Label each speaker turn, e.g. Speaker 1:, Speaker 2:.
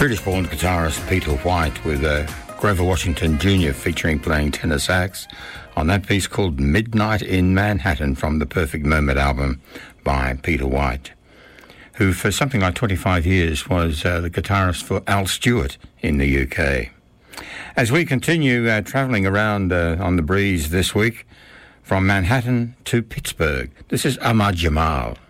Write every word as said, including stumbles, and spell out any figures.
Speaker 1: British-born guitarist Peter White with uh, Grover Washington Junior featuring playing tenor sax on that piece called Midnight in Manhattan from the Perfect Moment album by Peter White, who for something like twenty-five years was uh, the guitarist for Al Stewart in the U K. As we continue uh, travelling around uh, on the breeze this week, from Manhattan to Pittsburgh, this is Ahmad Jamal.